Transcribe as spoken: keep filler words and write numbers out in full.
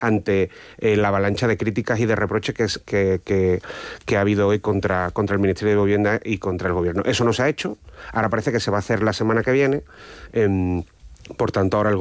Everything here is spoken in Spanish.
ante eh, la avalancha de críticas y de reproches que, es, que, que, que ha habido hoy contra, contra el Ministerio de Vivienda y contra el Gobierno. Eso no se ha hecho, ahora parece que se va a hacer la semana que viene, eh, por tanto ahora el